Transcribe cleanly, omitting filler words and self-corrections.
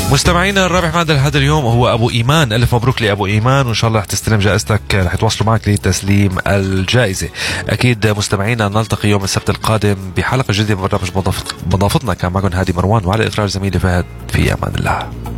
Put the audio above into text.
مستمعينا، الرابح معنا لهذا اليوم هو أبو إيمان. ألف مبروك لأبو إيمان، وإن شاء الله رح تستلم جائزتك. رح يتواصلوا معك لتسليم الجائزة. أكيد مستمعينا، نلتقي يوم السبت القادم بحلقة جديدة من برنامج مضافتنا. كان معكم هادي مروان، وعلى إخراج زميلي فهد. في أمان الله.